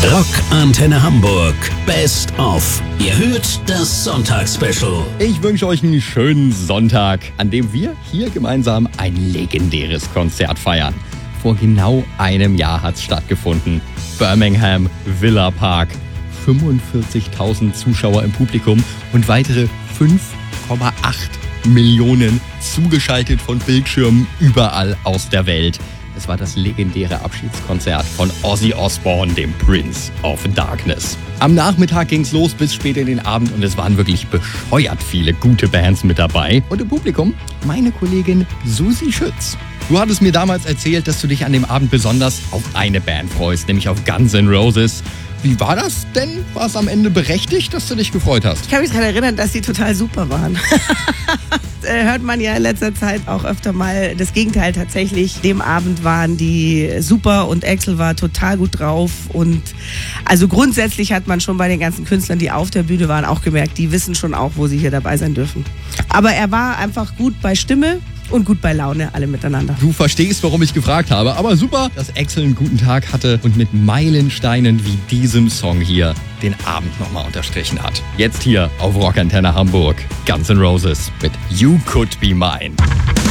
Rockantenne Hamburg Best of. Ihr hört das Sonntagsspecial. Ich wünsche euch einen schönen Sonntag, an dem wir hier gemeinsam ein legendäres Konzert feiern. Vor genau einem Jahr hat es stattgefunden. Birmingham Villa Park. 45.000 Zuschauer im Publikum und weitere 5,8 Millionen zugeschaltet von Bildschirmen überall aus der Welt. Es war das legendäre Abschiedskonzert von Ozzy Osbourne, dem Prince of Darkness. Am Nachmittag ging's los bis spät in den Abend und es waren wirklich bescheuert viele gute Bands mit dabei. Und im Publikum meine Kollegin Susi Schütz. Du hattest mir damals erzählt, dass du dich an dem Abend besonders auf eine Band freust, nämlich auf Guns N' Roses. Wie war das denn? War es am Ende berechtigt, dass du dich gefreut hast? Ich kann mich daran erinnern, dass die total super waren. Hört man ja in letzter Zeit auch öfter mal das Gegenteil tatsächlich. Dem Abend waren die super und Axl war total gut drauf. Und also grundsätzlich hat man schon bei den ganzen Künstlern, die auf der Bühne waren, auch gemerkt, die wissen schon auch, wo sie hier dabei sein dürfen. Aber er war einfach gut bei Stimme und gut bei Laune, alle miteinander. Du verstehst, warum ich gefragt habe, aber super, dass Axl einen guten Tag hatte und mit Meilensteinen wie diesem Song hier den Abend nochmal unterstrichen hat. Jetzt hier auf Rockantenne Hamburg, Guns N' Roses mit You Could Be Mine.